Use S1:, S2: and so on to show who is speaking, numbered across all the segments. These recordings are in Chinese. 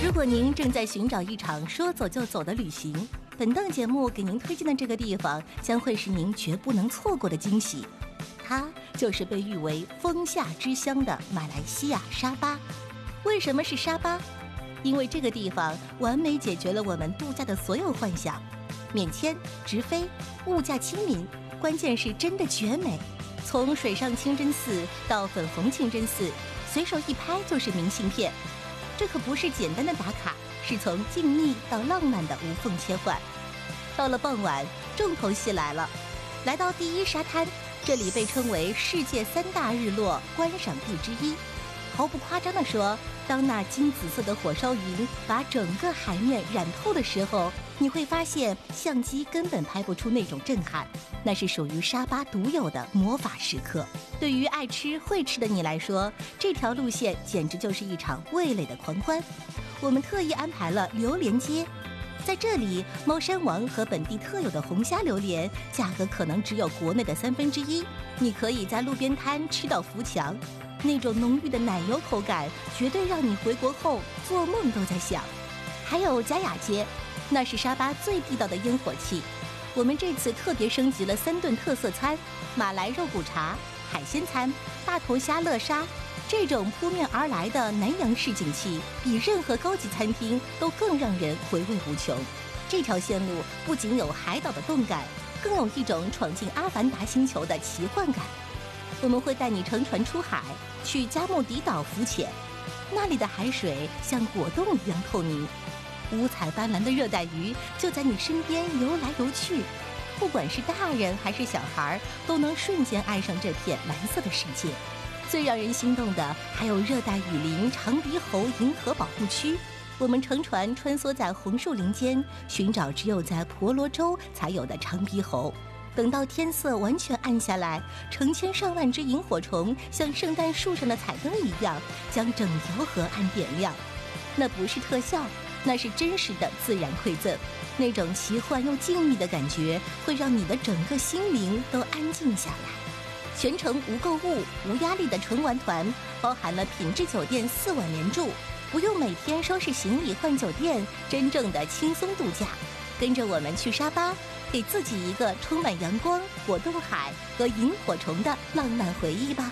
S1: 如果您正在寻找一场说走就走的旅行，本档节目给您推荐的这个地方将会是您绝不能错过的惊喜。它就是被誉为风夏之乡的马来西亚沙巴。为什么是沙巴？因为这个地方完美解决了我们度假的所有幻想，免签、直飞，物价亲民，关键是真的绝美。从水上清真寺到粉红清真寺，随手一拍就是明信片。这可不是简单的打卡，是从静谧到浪漫的无缝切换。到了傍晚，重头戏来了。来到第一沙滩，这里被称为世界3大日落观赏地之一。毫不夸张地说，当那金紫色的火烧云把整个海面染透的时候，你会发现相机根本拍不出那种震撼，那是属于沙巴独有的魔法时刻。对于爱吃会吃的你来说，这条路线简直就是一场味蕾的狂欢。我们特意安排了榴莲街，在这里，猫山王和本地特有的红虾榴莲价格可能只有国内的1/3，你可以在路边摊吃到扶墙，那种浓郁的奶油口感，绝对让你回国后做梦都在想。还有佳雅街，那是沙巴最地道的烟火气。我们这次特别升级了3顿特色餐：马来肉骨茶、海鲜餐、大头虾乐沙。这种扑面而来的南洋式景气，比任何高级餐厅都更让人回味无穷。这条线路不仅有海岛的动感，更有一种闯进阿凡达星球的奇幻感。我们会带你乘船出海，去加木迪岛浮潜，那里的海水像果冻一样透明，五彩斑斓的热带鱼就在你身边游来游去。不管是大人还是小孩，都能瞬间爱上这片蓝色的世界。最让人心动的还有热带雨林长鼻猴银河保护区。我们乘船穿梭在红树林间，寻找只有在婆罗洲才有的长鼻猴。等到天色完全暗下来，成千上万只萤火虫像圣诞树上的彩灯一样，将整条河岸点亮。那不是特效，那是真实的自然馈赠。那种奇幻又静谧的感觉，会让你的整个心灵都安静下来。全程无购物、无压力的纯玩团，包含了品质酒店4晚连住，不用每天收拾行李换酒店，真正的轻松度假。跟着我们去沙巴，给自己一个充满阳光、果冻海和萤火虫的浪漫回忆吧。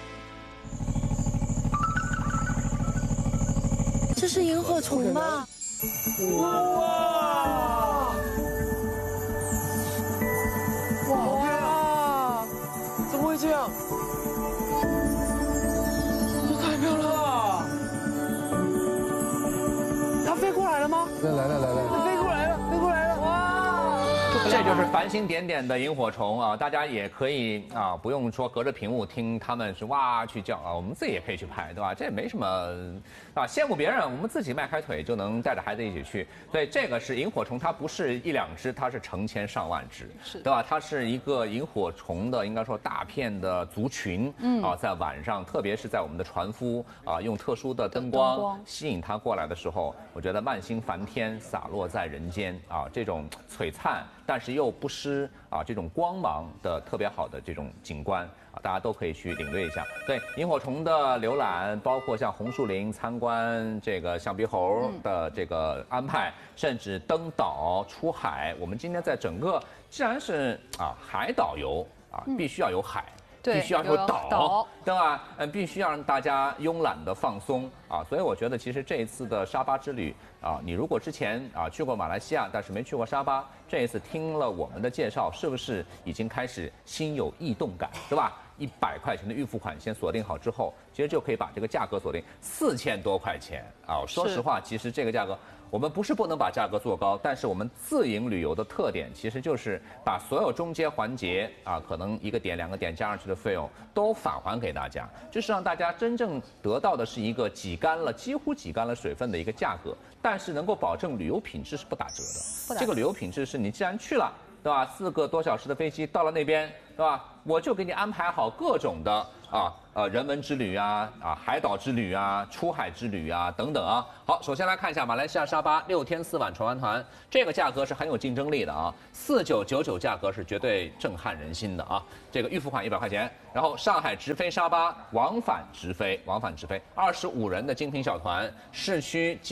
S2: 这是萤火虫吗？
S3: 哇！哇！怎么会这样？这太漂亮了！它飞过来了吗？
S4: 来了！
S3: 它飞过来了！哇！
S5: 这就是繁星点点的萤火虫啊！大家也可以啊，不用说隔着屏幕听他们是哇去叫啊，我们自己也可以去拍，对吧？这也没什么啊，羡慕别人，我们自己迈开腿就能带着孩子一起去。所以这个是萤火虫，它不是1、2只，它是成千上万只，对吧？它是一个萤火虫的应该说大片的族群，啊，在晚上，特别是在我们的船夫啊，用特殊的灯光吸引它过来的时候，我觉得万星繁天洒落在人间啊，这种璀璨但是又不失啊这种光芒的特别好的这种景观啊，大家都可以去领略一下。对萤火虫的浏览，包括像红树林参观这个象鼻猴的这个安排，甚至登岛出海。我们今天在整个既然是啊海岛游啊，必须要有海。必须要有岛，对吧？必须要让大家慵懒的放松啊，所以我觉得其实这一次的沙巴之旅啊，你如果之前啊去过马来西亚，但是没去过沙巴，这一次听了我们的介绍，是不是已经开始心有异动感，对吧？100块钱的预付款先锁定好之后，其实就可以把这个价格锁定4000多块钱啊。说实话，其实这个价格。我们不是不能把价格做高，但是我们自营旅游的特点其实就是把所有中间环节啊，可能1个点、2个点加上去的费用都返还给大家，就是让大家真正得到的是一个几乎挤干了水分的一个价格，但是能够保证旅游品质是不打折的。这个旅游品质是你既然去了，对吧？4个多小时的飞机到了那边，对吧？我就给你安排好各种的人文之旅啊，海岛之旅啊，出海之旅啊等等啊。好，首先来看一下马来西亚沙巴6天4晚船玩团，这个价格是很有竞争力的啊，4999价格是绝对震撼人心的啊。这个预付款100块钱，然后上海直飞沙巴，往返直飞，25人的精品小团，市区。